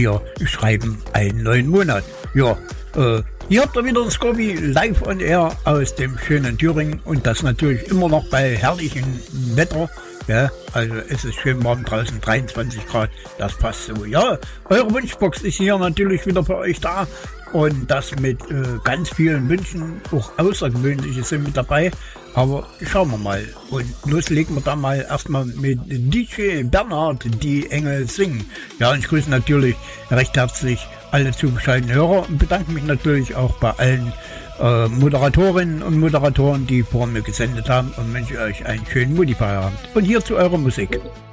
wir schreiben einen neuen Monat. Ja, hier habt ihr wieder das Scorpi live on air aus dem schönen Thüringen und das natürlich immer noch bei herrlichem Wetter. Ja, also es ist schön warm draußen, 23 Grad, das passt so. Ja, eure Wunschbox ist hier natürlich wieder für euch da und das mit ganz vielen Wünschen, auch außergewöhnliche sind mit dabei. Aber schauen wir mal und loslegen wir da mal erstmal mit DJ Bernhard, die Engel singen. Ja, und ich grüße natürlich recht herzlich alle zugeschalteten Hörer und bedanke mich natürlich auch bei allen Moderatorinnen und Moderatoren, die vor mir gesendet haben und wünsche euch einen schönen Mutti-Feierabend. Und hier zu eurer Musik.